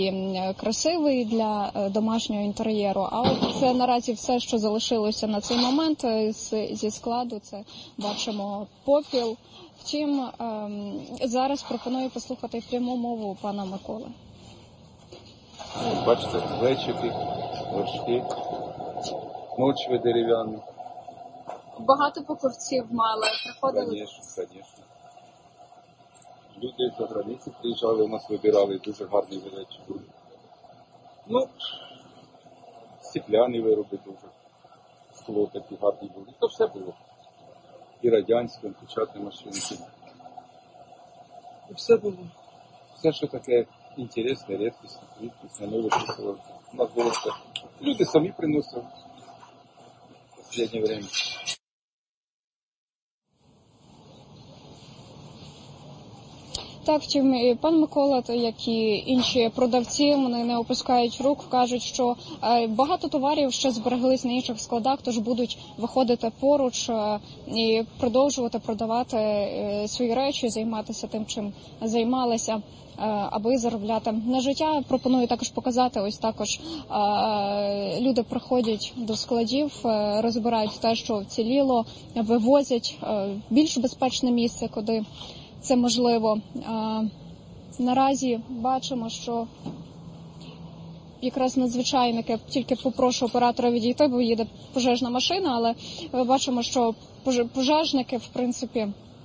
красивий для домашнього інтер'єру. А от це наразі все, що залишилося на цей момент зі складу. Це бачимо попіл. Втім, зараз пропоную послухати пряму мову пана Миколи. Бачите, глечики, горшки, мочви дерев'яні. Багато покупців мали, приходили? Звісно. Люди з-за границі приїжджали, у нас вибирали, дуже гарні величі були. Ну, стекляні вироби дуже, скло такі гарні були. То все було. І радянські, і печатні машинки. І все було. Все, що таке інтересне, рідкісне, нове, що у нас було все. Люди самі приносили в останнє время. Так, втім, пан Микола, як і інші продавці, вони не опускають рук, кажуть, що багато товарів ще збереглись на інших складах, тож будуть виходити поруч і продовжувати продавати свої речі, займатися тим, чим займалися, аби заробляти на життя. Пропоную також показати, ось також люди приходять до складів, розбирають те, що вціліло, вивозять в більш безпечне місце, куди це можливо. Наразі бачимо, що якраз надзвичайники, тільки попрошу оператора відійти, бо їде пожежна машина, але бачимо, що пожежники, в принципі,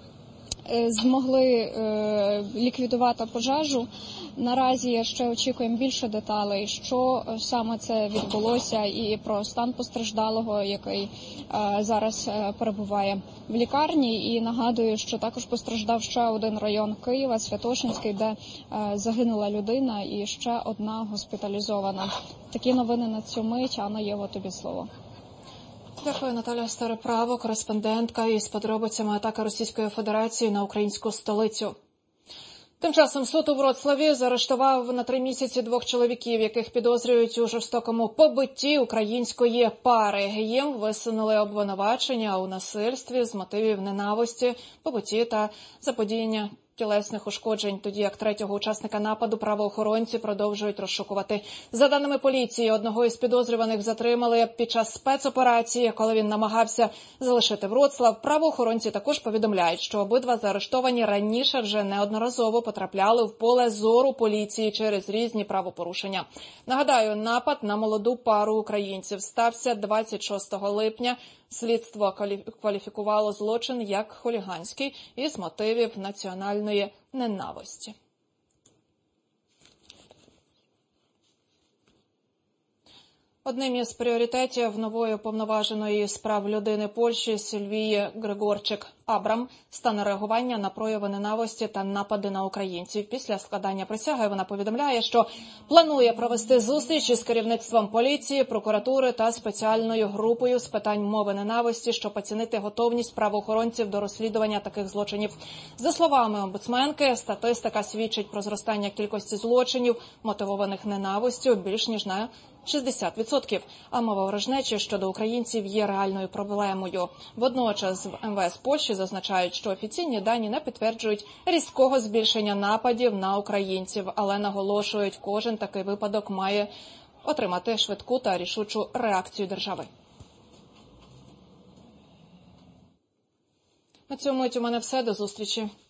змогли ліквідувати пожежу. Наразі ще очікуємо більше деталей, що саме це відбулося, і про стан постраждалого, який зараз перебуває в лікарні. І нагадую, що також постраждав ще один район Києва, Святошинський, де загинула людина і ще одна госпіталізована. Такі новини на цю мить. Анна, Єва, тобі слово. Дякую, Наталя Староправо, кореспондентка із подробицями атаки Російської Федерації на українську столицю. Тим часом суд у Вроцлаві заарештував на 3 місяці 2 чоловіків, яких підозрюють у жорстокому побитті української пари. Їм висунули обвинувачення у насильстві з мотивів ненависті, побитті та заподіяння тілесних ушкоджень, тоді як 3-го учасника нападу правоохоронці продовжують розшукувати. За даними поліції, одного із підозрюваних затримали під час спецоперації, коли він намагався залишити Вроцлав. Правоохоронці також повідомляють, що обидва заарештовані раніше вже неодноразово потрапляли в поле зору поліції через різні правопорушення. Нагадаю, напад на молоду пару українців стався 26 липня. Слідство кваліфікувало злочин як хуліганський із мотивів національної ненависті. Одним із пріоритетів нової уповноваженої з прав людини Польщі Сильвії Григорчик-Абрам стане реагування на прояви ненависті та напади на українців. Після складання присяги вона повідомляє, що планує провести зустріч із керівництвом поліції, прокуратури та спеціальною групою з питань мови ненависті, щоб оцінити готовність правоохоронців до розслідування таких злочинів. За словами омбудсменки, статистика свідчить про зростання кількості злочинів, мотивованих ненавистю, більш ніж на 60%, а мова ворожнечі щодо українців є реальною проблемою. Водночас в МВС Польщі зазначають, що офіційні дані не підтверджують різкого збільшення нападів на українців, але наголошують, кожен такий випадок має отримати швидку та рішучу реакцію держави. На цьому у мене все. До зустрічі.